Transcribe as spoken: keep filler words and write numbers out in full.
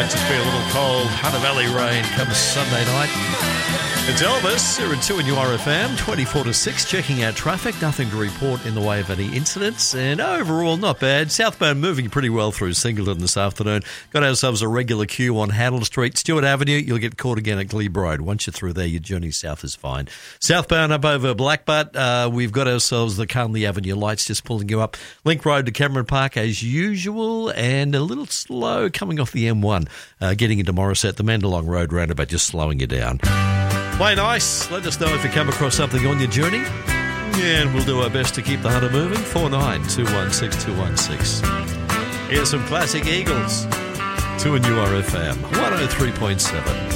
might just be a little cold. Hunter Valley rain comes Sunday night. It's Elvis here at two and U R F M, twenty-four to six, checking out traffic. Nothing to report in the way of any incidents, and overall not bad. Southbound moving pretty well through Singleton this afternoon. Got ourselves a regular queue on Handel Street. Stewart Avenue, you'll get caught again at Glebe Road. Once you're through there, your journey south is fine. Southbound up over Blackbutt, uh, we've got ourselves the Carnley Avenue lights just pulling you up. Link Road to Cameron Park as usual, and a little slow coming off the M one, uh, getting into Morisset, the Mandalong Road roundabout just slowing you down. Play nice. Let us know if you come across something on your journey, and we'll do our best to keep the Hunter moving. four nine two one six two one six. Here's some classic Eagles. two and U R F M one oh three point seven.